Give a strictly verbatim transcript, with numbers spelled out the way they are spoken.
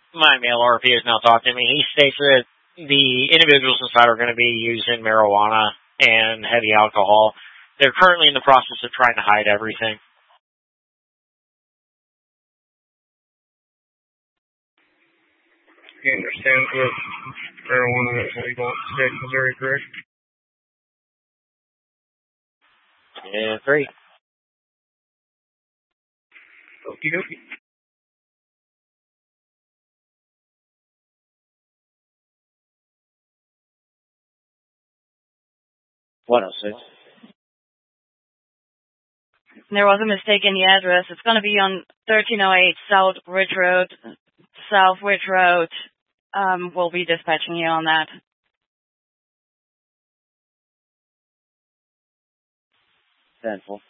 my male R P has now talked to me. He states that the individuals inside are going to be using marijuana and heavy alcohol. They're currently in the process of trying to hide everything. You understand that marijuana is illegal in the state of Missouri, correct? Yeah, great. Okie dokie. one oh six. There was a mistake in the address. It's going to be on thirteen oh eight South Ridge Road. South Ridge Road. Um, we'll be dispatching you on that. ten four.